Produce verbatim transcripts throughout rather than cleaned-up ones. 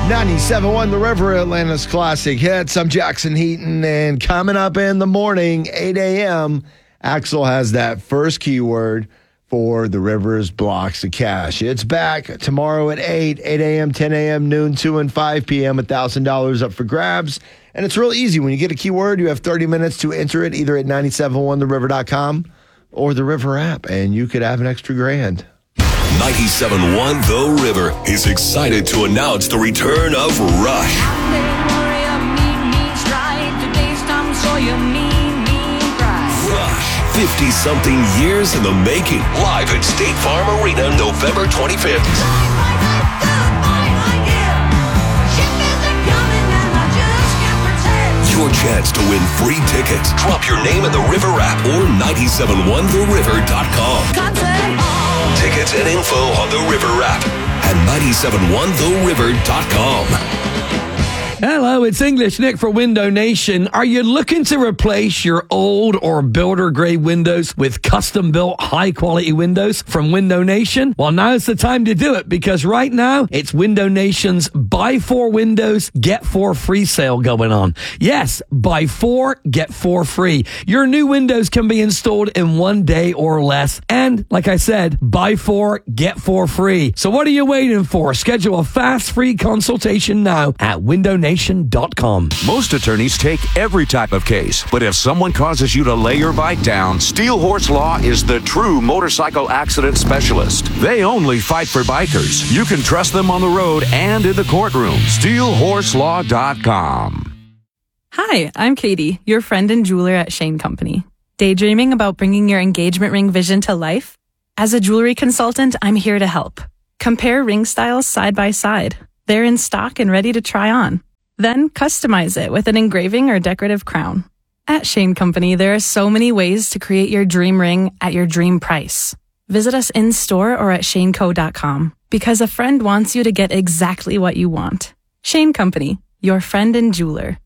ninety-seven point one The River, Atlanta's classic hits. I'm Jackson Heaton, and coming up in the morning, eight a.m., Axel has that first keyword for the River's blocks of cash. It's back tomorrow at eight, eight a.m., ten a.m., noon, two, and five p.m., one thousand dollars up for grabs. And it's real easy. When you get a keyword, you have thirty minutes to enter it either at ninety-seven point one the river dot com or the River app, and you could have an extra grand. ninety-seven point one The River is excited to announce the return of Rush. Rush, fifty-something years in the making. Live at State Farm Arena, November twenty-fifth. Your chance to win free tickets. Drop your name in the River app or ninety-seven point one the river dot com. Tickets and info on the River app and ninety-seven point one the river dot com. Hello, it's English Nick for Window Nation. Are you looking to replace your old or builder-grade windows with custom-built, high-quality windows from Window Nation? Well, now's the time to do it, because right now, it's Window Nation's Buy Four Windows, Get Four Free sale going on. Yes, buy four, get four free. Your new windows can be installed in one day or less. And, like I said, buy four, get four free. So what are you waiting for? Schedule a fast, free consultation now at window nation dot com. Most attorneys take every type of case, but if someone causes you to lay your bike down, Steel Horse Law is the true motorcycle accident specialist. They only fight for bikers. You can trust them on the road and in the courtroom. steel horse law dot com. Hi, I'm Katie, your friend and jeweler at Shane Company. Daydreaming about bringing your engagement ring vision to life? As a jewelry consultant, I'm here to help. Compare ring styles side by side. They're in stock and ready to try on. Then customize it with an engraving or decorative crown. At Shane Company, there are so many ways to create your dream ring at your dream price. Visit us in store or at shane co dot com, because a friend wants you to get exactly what you want. Shane Company, your friend and jeweler.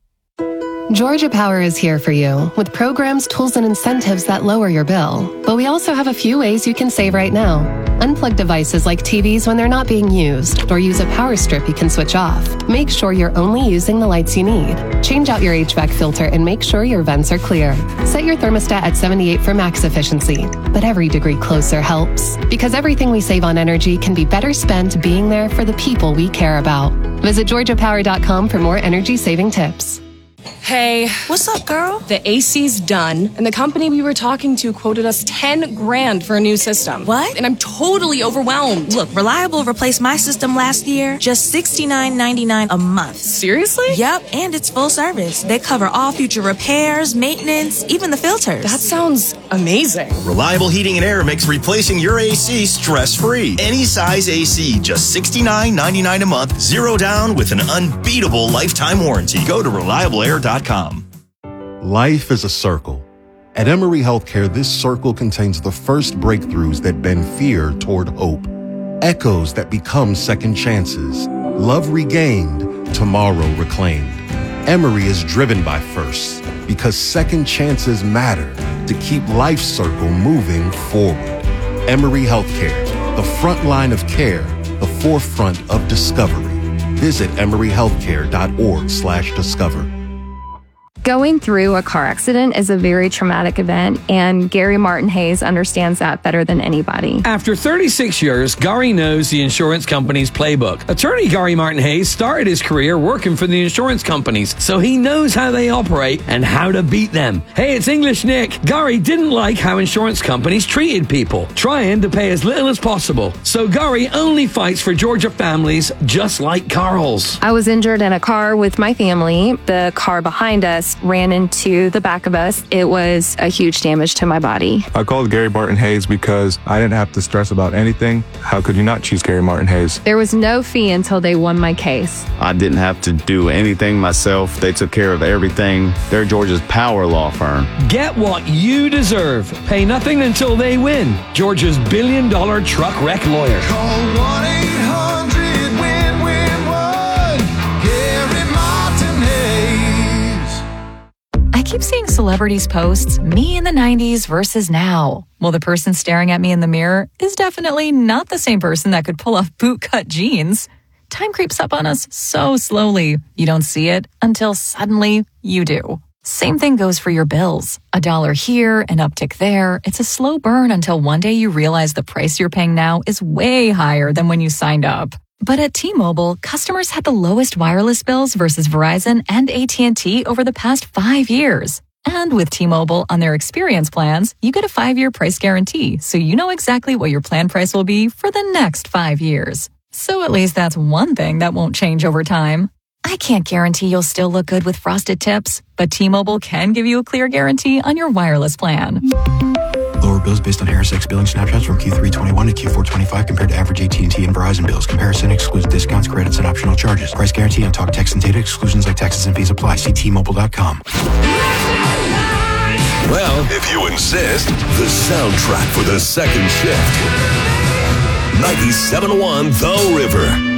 Georgia Power is here for you with programs, tools, and incentives that lower your bill. But we also have a few ways you can save right now. Unplug devices like T Vs when they're not being used, or use a power strip you can switch off. Make sure you're only using the lights you need. Change out your H V A C filter and make sure your vents are clear. Set your thermostat at seventy-eight for max efficiency. But every degree closer helps, because everything we save on energy can be better spent being there for the people we care about. Visit georgia power dot com for more energy saving tips. Hey. What's up, girl? The A C's done, and the company we were talking to quoted us ten grand for a new system. What? And I'm totally overwhelmed. Look, Reliable replaced my system last year, just sixty-nine ninety-nine a month. Seriously? Yep, and it's full service. They cover all future repairs, maintenance, even the filters. That sounds amazing. Reliable Heating and Air makes replacing your A C stress-free. Any size A C, just sixty-nine ninety-nine a month, zero down with an unbeatable lifetime warranty. Go to reliable air dot com. Life is a circle. At Emory Healthcare, this circle contains the first breakthroughs that bend fear toward hope, echoes that become second chances, love regained, tomorrow reclaimed. Emory is driven by firsts, because second chances matter to keep life's circle moving forward. Emory Healthcare, the front line of care, the forefront of discovery. Visit emory healthcare dot org slash discover. Going through a car accident is a very traumatic event, and Gary Martin Hayes understands that better than anybody. After thirty-six years, Gary knows the insurance company's playbook. Attorney Gary Martin Hayes started his career working for the insurance companies, so he knows how they operate and how to beat them. Hey, it's English Nick. Gary didn't like how insurance companies treated people, trying to pay as little as possible. So Gary only fights for Georgia families just like Carl's. I was injured in a car with my family. The car behind us ran into the back of us. It was a huge damage to my body. I called Gary Martin Hayes because I didn't have to stress about anything. How could you not choose Gary Martin Hayes? There was no fee until they won my case. I didn't have to do anything myself. They took care of everything. They're Georgia's power law firm. Get what you deserve. Pay nothing until they win. Georgia's billion dollar truck wreck lawyer. Call one eight hundred win win one. Gary Martin Hayes. I keep seeing celebrities posts, me in the nineties versus now. Well, the person staring at me in the mirror is definitely not the same person that could pull off bootcut jeans. time creeps up on us so slowly. You don't see it until suddenly you do. Same thing goes for your bills. A dollar here, an uptick there. It's a slow burn until one day you realize the price you're paying now is way higher than when you signed up. But at T-Mobile, customers had the lowest wireless bills versus Verizon and A T and T over the past five years. And with T-Mobile on their experience plans, you get a five-year price guarantee, so you know exactly what your plan price will be for the next five years. So at least that's one thing that won't change over time. I can't guarantee you'll still look good with frosted tips, but T-Mobile can give you a clear guarantee on your wireless plan. Lower bills based on Harris X billing snapshots from Q three twenty-one to Q four twenty-five compared to average A T and T and Verizon bills. Comparison excludes discounts, credits, and optional charges. Price guarantee on talk, text, and data. Exclusions like taxes and fees apply. See T Mobile dot com. Well, if you insist, the soundtrack for the second shift. ninety-seven point one The River.